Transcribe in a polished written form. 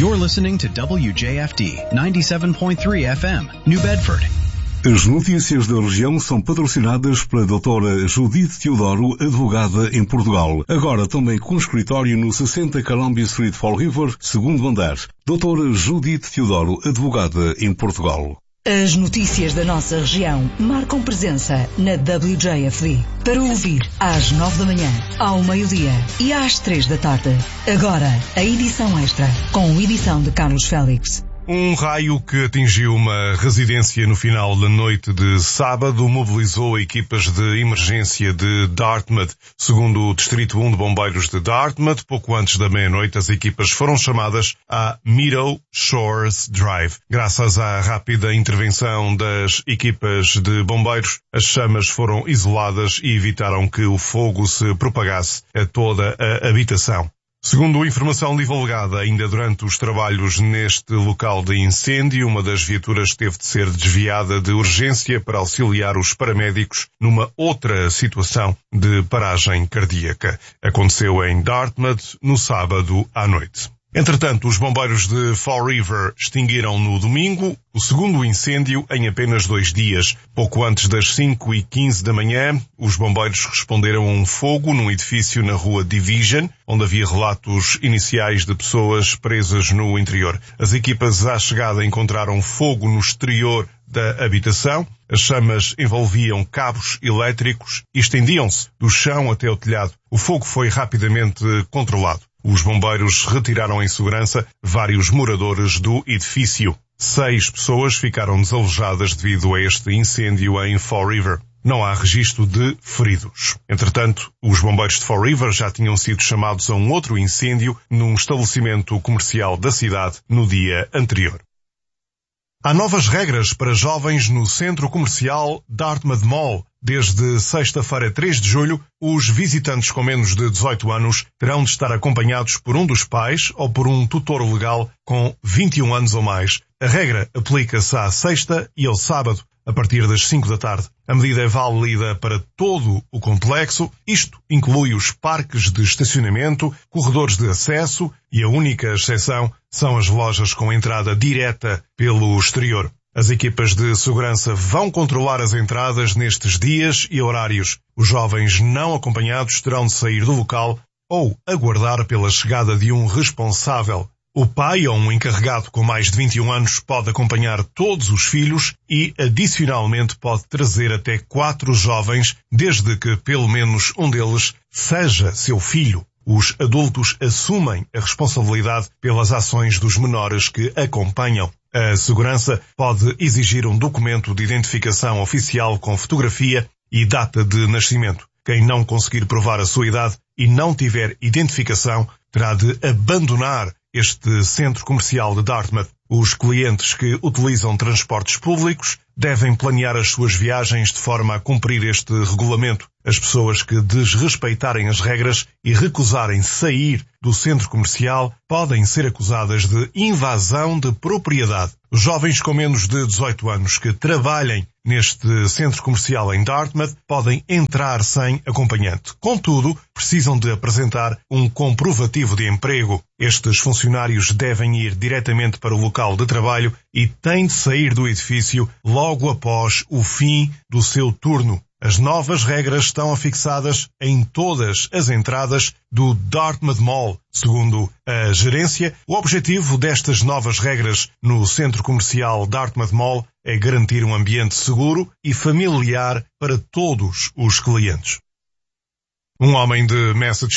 You're listening to WJFD 97.3 FM, New Bedford. As notícias da região são patrocinadas pela doutora Judith Teodoro, advogada em Portugal. Agora também com escritório no 60 Columbia Street, Fall River, segundo andar. Doutora Judith Teodoro, advogada em Portugal. As notícias da nossa região marcam presença na WJFD. Para ouvir às 9 da manhã, ao meio-dia e às 3 da tarde. Agora, a edição extra, com edição de Carlos Félix. Um raio que atingiu uma residência no final da noite de sábado mobilizou equipas de emergência de Dartmouth. Segundo o Distrito 1 de Bombeiros de Dartmouth, pouco antes da meia-noite, as equipas foram chamadas a Meadow Shores Drive. Graças à rápida intervenção das equipas de bombeiros, as chamas foram isoladas e evitaram que o fogo se propagasse a toda a habitação. Segundo informação divulgada ainda durante os trabalhos neste local de incêndio, uma das viaturas teve de ser desviada de urgência para auxiliar os paramédicos numa outra situação de paragem cardíaca. Aconteceu em Dartmouth no sábado à noite. Entretanto, os bombeiros de Fall River extinguiram no domingo o segundo incêndio em apenas 2 dias. Pouco antes das 5h15 da manhã, os bombeiros responderam a um fogo num edifício na rua Division, onde havia relatos iniciais de pessoas presas no interior. As equipas à chegada encontraram fogo no exterior da habitação. As chamas envolviam cabos elétricos e estendiam-se do chão até o telhado. O fogo foi rapidamente controlado. Os bombeiros retiraram em segurança vários moradores do edifício. 6 pessoas ficaram desalojadas devido a este incêndio em Fall River. Não há registro de feridos. Entretanto, os bombeiros de Fall River já tinham sido chamados a um outro incêndio num estabelecimento comercial da cidade no dia anterior. Há novas regras para jovens no centro comercial Dartmouth Mall. Desde sexta-feira, 3 de julho, os visitantes com menos de 18 anos terão de estar acompanhados por um dos pais ou por um tutor legal com 21 anos ou mais. A regra aplica-se à sexta e ao sábado, a partir das 5 da tarde. A medida é válida para todo o complexo. Isto inclui os parques de estacionamento, corredores de acesso e a única exceção são as lojas com entrada direta pelo exterior. As equipas de segurança vão controlar as entradas nestes dias e horários. Os jovens não acompanhados terão de sair do local ou aguardar pela chegada de um responsável. O pai ou um encarregado com mais de 21 anos pode acompanhar todos os filhos e, adicionalmente, pode trazer até 4 jovens, desde que pelo menos um deles seja seu filho. Os adultos assumem a responsabilidade pelas ações dos menores que acompanham. A segurança pode exigir um documento de identificação oficial com fotografia e data de nascimento. Quem não conseguir provar a sua idade e não tiver identificação terá de abandonar este centro comercial de Dartmouth. Os clientes que utilizam transportes públicos devem planear as suas viagens de forma a cumprir este regulamento. As pessoas que desrespeitarem as regras e recusarem sair do centro comercial podem ser acusadas de invasão de propriedade. Os jovens com menos de 18 anos que trabalhem neste centro comercial em Dartmouth podem entrar sem acompanhante. Contudo, precisam de apresentar um comprovativo de emprego. Estes funcionários devem ir diretamente para o local de trabalho e têm de sair do edifício logo após o fim do seu turno. As novas regras estão afixadas em todas as entradas do Dartmouth Mall. Segundo a gerência, o objetivo destas novas regras no centro comercial Dartmouth Mall é garantir um ambiente seguro e familiar para todos os clientes. Um homem de Massachusetts